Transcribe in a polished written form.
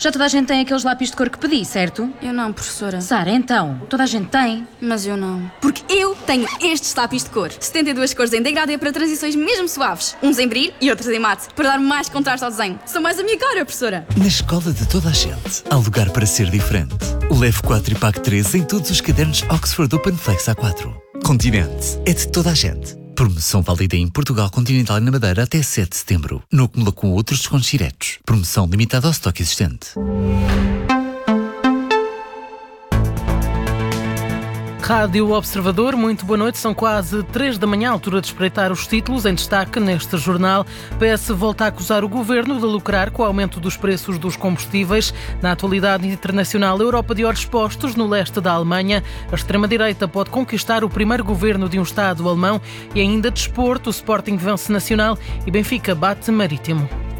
Já toda a gente tem aqueles lápis de cor que pedi, certo? Eu não, professora. Sara, então, toda a gente tem. Mas eu não. Porque eu tenho estes lápis de cor. 72 cores em degradê para transições mesmo suaves. Uns em brilho e outros em mate, para dar mais contraste ao desenho. São mais a minha cara, professora. Na escola de toda a gente, há lugar para ser diferente. Leve 4 e pague 3 em todos os cadernos Oxford Open Flex A4. Continente é de toda a gente. Promoção válida em Portugal Continental e na Madeira até 7 de setembro. No acúmulo com outros descontos diretos. Promoção limitada ao estoque existente. Rádio Observador, muito boa noite. São quase 3 da manhã, altura de espreitar os títulos em destaque neste jornal. PS volta a acusar o governo de lucrar com o aumento dos preços dos combustíveis. Na atualidade internacional, Europa de olhos postos no leste da Alemanha. A extrema-direita pode conquistar o primeiro governo de um Estado alemão. E ainda desporto, o Sporting vence Nacional e Benfica bate Marítimo.